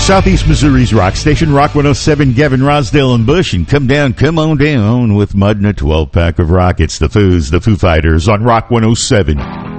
Southeast Missouri's rock station, Rock 107, Gavin Rosdale and Bush, and come on down with Mud and a 12-pack of rock. It's the Foos, the Foo Fighters on Rock 107.